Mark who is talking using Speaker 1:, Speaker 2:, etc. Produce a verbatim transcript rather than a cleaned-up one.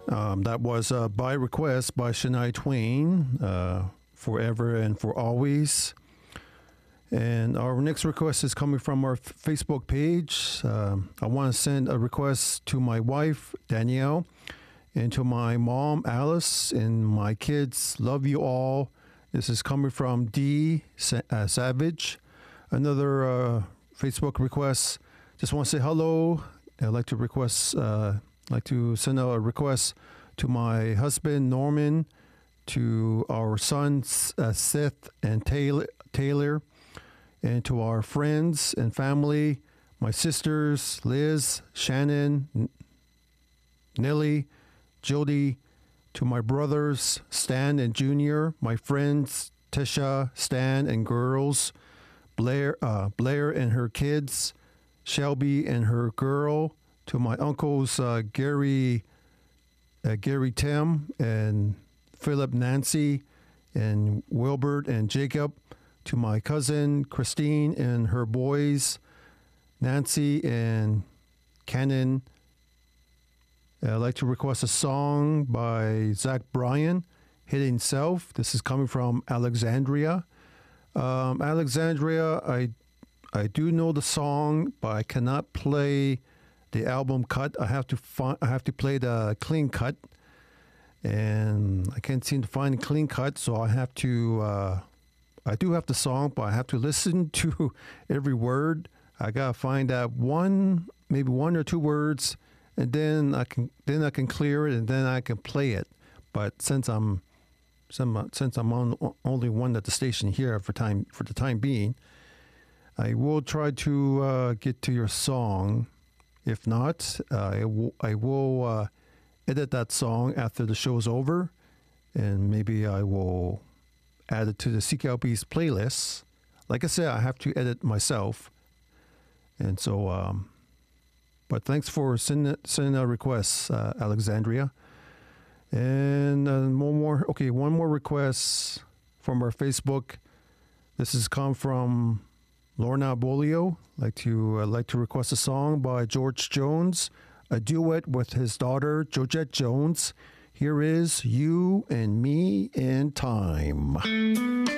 Speaker 1: Um, that was uh, by request by Shania Twain, uh, Forever and for Always. And our next request is coming from our f- Facebook page. Um, I want to send a request to my wife, Danielle, and to my mom, Alice, and my kids. Love you all. This is coming from D. Sa- uh, Savage. Another uh, Facebook request. Just want to say hello. I'd like to request, uh, like to send out a request to my husband, Norman, to our sons, uh, Seth and Taylor, Taylor, and to our friends and family, my sisters, Liz, Shannon, N- Nellie, Jody, to my brothers, Stan and Junior, my friends, Tisha, Stan and girls, Blair, uh, Blair and her kids, Shelby and her girl, to my uncles, uh, Gary, uh, Gary Tim and Philip Nancy and Wilbert and Jacob, to my cousin Christine and her boys, Nancy and Cannon. I'd like to request a song by Zach Bryan, Hitting Self. This is coming from Alexandria. Um, Alexandria, I I do know the song, but I cannot play the album cut. I have to find, I have to play the clean cut, and I can't seem to find a clean cut, so I have to. Uh, I do have the song, but I have to listen to every word. I gotta find out one, maybe one or two words, and then I can then I can clear it, and then I can play it. But since I'm some since I'm on only one at the station here for time for the time being, I will try to uh, get to your song. If not, uh, I will, I will uh, edit that song after the show's over, and maybe I will add it to the C K L B's playlist. Like I said, I have to edit myself. And so, um, but thanks for sending, sending a request, uh, Alexandria. And uh, one more, okay, one more request from our Facebook. This has come from Lorna Bolio. Like to uh, like to request a song by George Jones, a duet with his daughter Georgette Jones. Here is You and Me in Time.